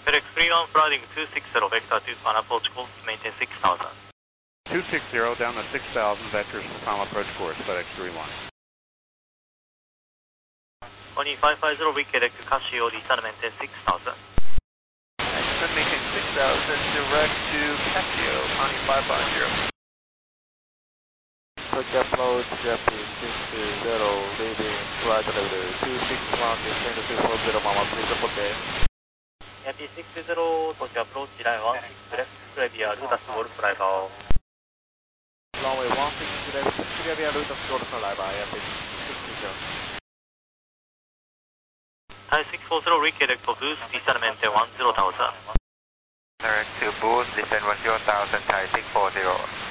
FedEx 31 flying 260, vector 2 final approach course, maintain 6000. 260 down to 6,000, vectors for final approach course, FedEx 31. 22550, redirect to Casio, descend maintain 6000. Descend maintain 6000, direct to Casio, Connie 550. Approach approach, Japanese 620, leaving flight level 261, descend to 240, Mama, please report there. Yankee 60, Tokyo approach, line 16 left, Flavia, Ludas Golf, fly bow. Runway 16 left, Flavia, Ludas Golf, fly bow, Yankee 60. Thai 640, redirect for boost, descend maintain 10,000. Direct to boost, descend 10,000, Thai 640.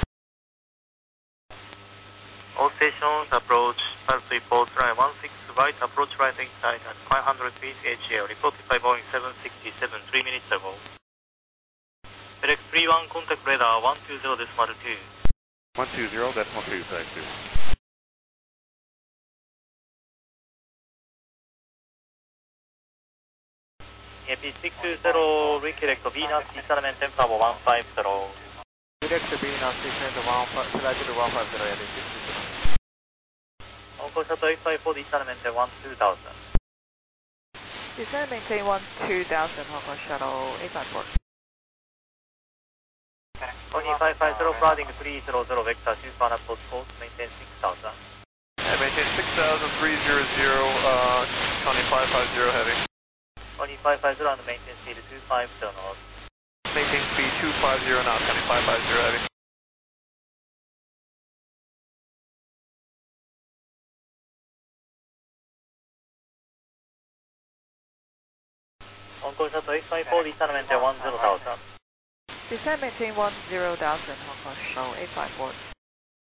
All stations approach 534, line 16, right approach right inside at 500 feet, HL, reported by Boeing 767, 3 minutes ago. FedEx 31, contact radar 120.2. 120.2, FedEx 2. AP 620, redirect to Venus, descend maintain Bravo 150. Direct to Venus, descend to 150, flight to 150, Yankee 60. On-course at 854, descend maintain 12,000. Descend maintain 12,000, Hong Kong Shuttle 854. 2550, flying 300, vector 2 final approach course, maintain 6000. Maintain 6000, 300, Connie 550 heavy. 2550 and maintain speed 250 knots. Maintain speed 250 knots, Connie 550 heavy. On-course at 854, descend maintain 10,000. Descend maintain 10,000, Hong Kong Shuttle 854.